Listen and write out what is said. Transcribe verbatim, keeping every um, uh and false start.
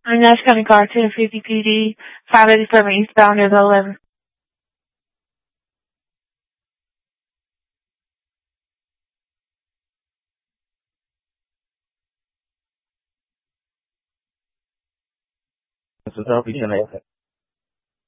Nash County Car two fifty P D, five eighty-seven eastbound near the eleven. This is R P ten.